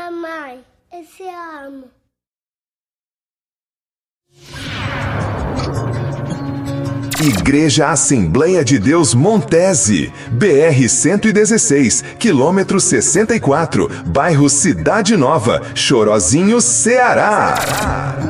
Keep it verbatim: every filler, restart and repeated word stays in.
Mamãe, eu te amo. Igreja Assembleia de Deus Montese, B R cento e dezesseis, quilômetro sessenta e quatro, bairro Cidade Nova, Chorozinho, Ceará.